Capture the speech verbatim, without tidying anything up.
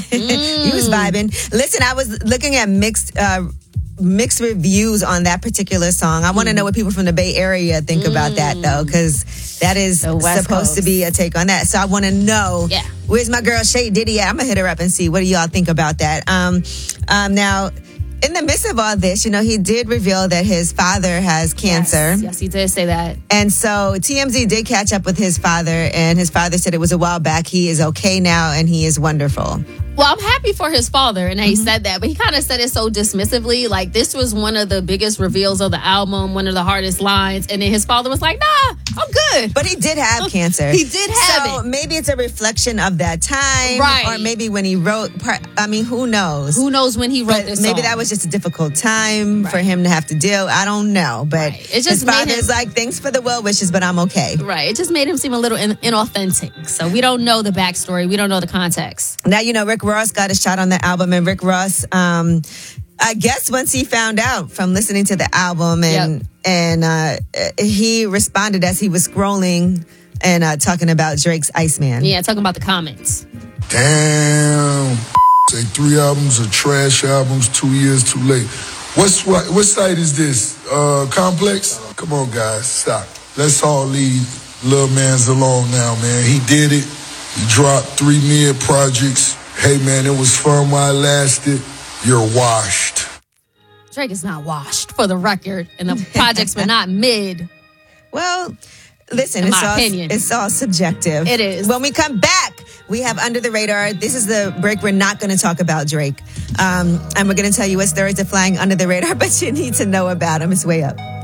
Mm. He was vibing. Listen, I was looking at mixed uh, mixed reviews on that particular song. I want to mm. know what people from the Bay Area think mm. about that, though, because that is supposed Coast. to be a take on that. So I want to know, yeah. where's my girl Shay Diddy at? I'm going to hit her up and see what do y'all think about that. Um, um, now, in the midst of all this, you know, he did reveal that his father has cancer. Yes, yes, he did say that. And so T M Z did catch up with his father, and his father said it was a while back. He is okay now, and he is wonderful. Well, I'm happy for his father, and he mm-hmm. said that, but he kind of said it so dismissively. Like, this was one of the biggest reveals of the album, one of the hardest lines, and then his father was like, nah, I'm good. But he did have cancer. He did have so it. So maybe it's a reflection of that time. Right. Or maybe when he wrote, I mean, who knows? Who knows when he wrote but this Maybe song. that was just a difficult time right. for him to have to deal. I don't know. But right. it just his father's him, like, thanks for the well wishes, but I'm okay. Right. It just made him seem a little in, inauthentic. So we don't know the backstory. We don't know the context. Now, you know, Rick Ross got a shot on the album, and Rick Ross, um, I guess once he found out from listening to the album, and, yep. and uh, he responded as he was scrolling and uh, talking about Drake's Iceman. Yeah, talking about the comments. Damn. Say three albums are trash albums, two years too late. What's what? What site is this? Uh, Complex? Come on, guys, stop. Let's all leave Lil Mans alone now, man. He did it. He dropped three mid projects. Hey, man, it was fun while it lasted. You're washed. Drake is not washed, for the record, and the projects were not mid. Well, listen, in it's my all, opinion. it's all subjective. It is. When we come back, we have Under the Radar. This is the break. We're not going to talk about Drake. Um, and we're going to tell you what stories are flying under the radar, but you need to know about them. It's way up.